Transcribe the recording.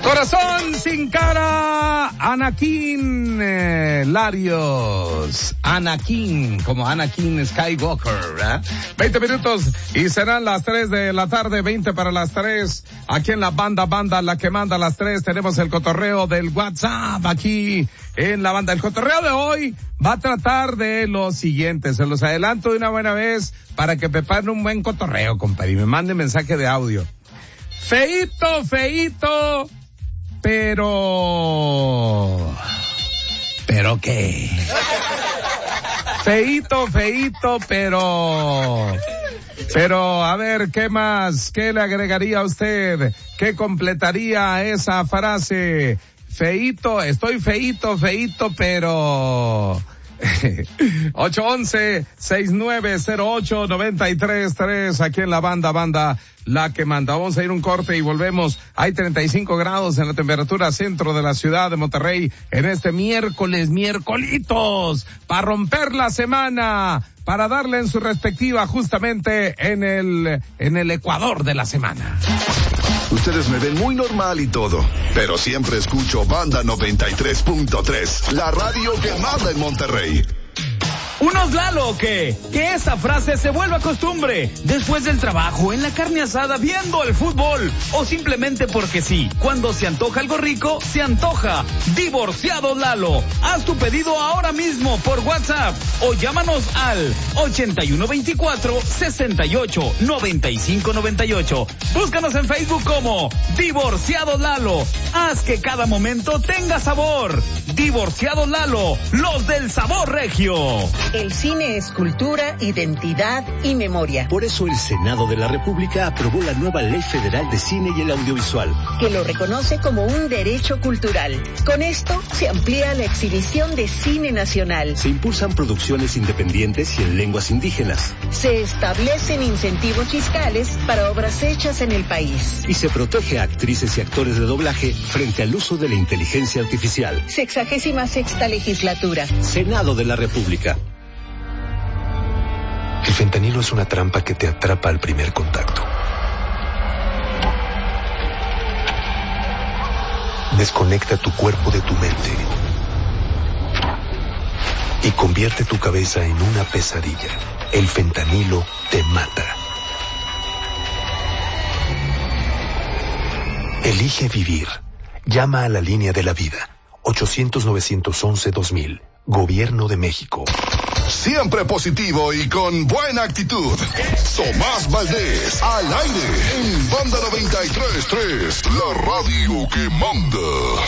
Corazón sin cara, Anakin Larios, Anakin, como Anakin Skywalker, ¿eh? 20 minutos y serán las 3 de la tarde, 20 para las 3, aquí en la banda, la que manda a las 3, tenemos el cotorreo del WhatsApp aquí en la banda. El cotorreo de hoy va a tratar de lo siguiente, se los adelanto de una buena vez para que preparen un buen cotorreo, compadre, y me manden mensaje de audio. Feíto, ¿pero qué? Feíto, pero, a ver, ¿qué más? ¿Qué le agregaría a usted? ¿Qué completaría a esa frase? Feíto, estoy feíto, pero... 811-6908-933, aquí en la banda, la que manda. Vamos a ir un corte y volvemos. Hay 35 grados en la temperatura centro de la ciudad de Monterrey en este miércolitos, para romper la semana, para darle en su respectiva justamente en el Ecuador de la semana. Ustedes me ven muy normal y todo, pero siempre escucho Banda 93.3, la radio que manda en Monterrey. ¿Unos Lalo o qué? Que esa frase se vuelva costumbre. Después del trabajo, en la carne asada, viendo el fútbol. O simplemente porque sí. Cuando se antoja algo rico, se antoja. Divorciado Lalo. Haz tu pedido ahora mismo por WhatsApp. O llámanos al 8124-689598. Búscanos en Facebook como Divorciado Lalo. Haz que cada momento tenga sabor. Divorciado Lalo. Los del sabor regio. El cine es cultura, identidad y memoria. Por eso el Senado de la República aprobó la nueva Ley Federal de Cine y el Audiovisual, que lo reconoce como un derecho cultural. Con esto se amplía la exhibición de cine nacional. Se impulsan producciones independientes y en lenguas indígenas. Se establecen incentivos fiscales para obras hechas en el país. Y se protege a actrices y actores de doblaje frente al uso de la inteligencia artificial. 66ª legislatura. Senado de la República. El fentanilo es una trampa que te atrapa al primer contacto. Desconecta tu cuerpo de tu mente y convierte tu cabeza en una pesadilla. El fentanilo te mata. Elige vivir. Llama a la línea de la vida. 800-911-2000. Gobierno de México. Siempre positivo y con buena actitud. Tomás Valdés, al aire, en Banda 93.3, la radio que manda.